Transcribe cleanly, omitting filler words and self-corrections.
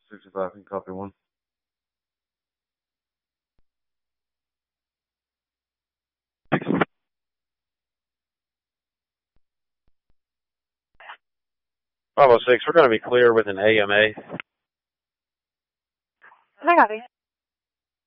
65 can copy 1. We're going to be clear with an AMA. I got it.